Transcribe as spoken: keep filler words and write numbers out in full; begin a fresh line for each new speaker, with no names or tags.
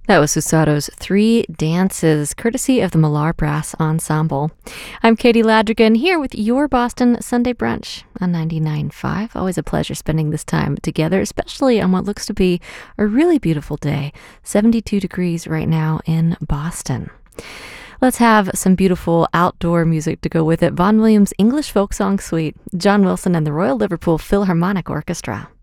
That was Susaro's Three Dances, courtesy of the Millar Brass Ensemble. I'm Katie Ladrigan here with your Boston Sunday Brunch on ninety-nine point five. Always a pleasure spending this time together, especially on what looks to be a really beautiful day. seventy-two degrees right now in Boston. Let's have some beautiful outdoor music to go with it. Vaughan Williams' English Folk Song Suite, John Wilson and the Royal Liverpool Philharmonic Orchestra.